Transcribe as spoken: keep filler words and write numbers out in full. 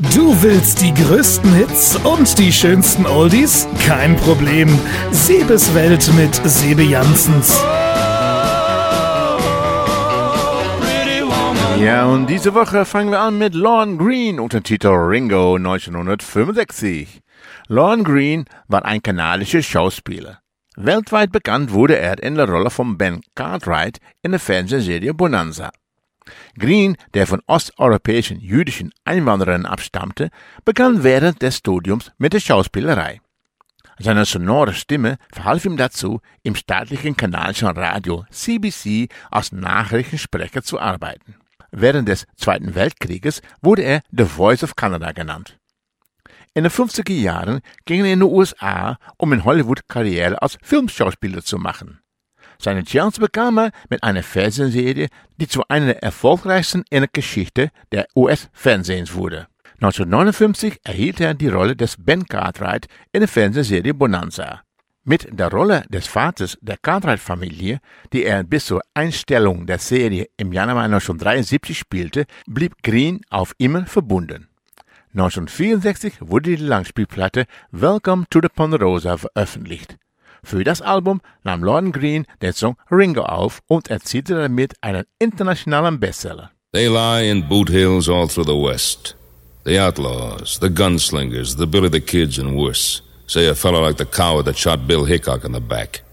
Du willst die größten Hits und die schönsten Oldies? Kein Problem. Sebes Welt mit Sebe Janssens. Ja, und diese Woche fangen wir an mit Lorne Greene unter dem Titel Ringo neunzehnhundertfünfundsechzig. Lorne Greene war ein kanadischer Schauspieler. Weltweit bekannt wurde er in der Rolle von Ben Cartwright in der Fernsehserie Bonanza. Greene, der von osteuropäischen jüdischen Einwanderern abstammte, begann während des Studiums mit der Schauspielerei. Seine sonore Stimme verhalf ihm dazu, im staatlichen kanadischen Radio C B C als Nachrichtensprecher zu arbeiten. Während des Zweiten Weltkrieges wurde er The Voice of Canada genannt. In den fünfziger Jahren ging er in die U S A, um in Hollywood Karriere als Filmschauspieler zu machen. Seine Chance bekam er mit einer Fernsehserie, die zu einer der erfolgreichsten in der Geschichte der U S-Fernsehens wurde. neunzehnhundertneunundfünfzig erhielt er die Rolle des Ben Cartwright in der Fernsehserie Bonanza. Mit der Rolle des Vaters der Cartwright-Familie, die er bis zur Einstellung der Serie im Januar neunzehnhundertdreiundsiebzig spielte, blieb Greene auf immer verbunden. neunzehnhundertvierundsechzig wurde die Langspielplatte Welcome to the Ponderosa veröffentlicht. Für das Album nahm Lorne Greene den Song Ringo auf und erzielte damit einen internationalen Bestseller. They lie in boot hills all through the West. The outlaws, the gunslingers, the Billy the Kids and worse. Say a fellow like the coward that shot Bill Hickok in the back.